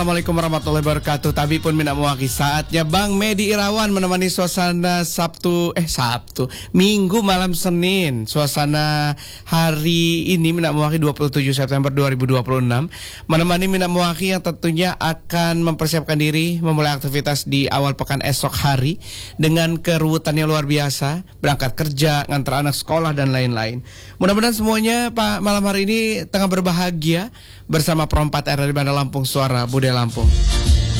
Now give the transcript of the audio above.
Assalamualaikum warahmatullahi wabarakatuh. Tapi pun minat mewaki saatnya Bang Medi Irawan menemani suasana Minggu malam Senin. Suasana hari ini minat mewaki 27 September 2026 menemani minat mewaki yang tentunya akan mempersiapkan diri memulai aktivitas di awal pekan esok hari dengan keruwetan yang luar biasa, berangkat kerja, ngantar anak sekolah dan lain-lain. Mudah-mudahan semuanya Pak malam hari ini tengah berbahagia bersama Pro 4 R dari Bandar Lampung Suara Budaya Lampung.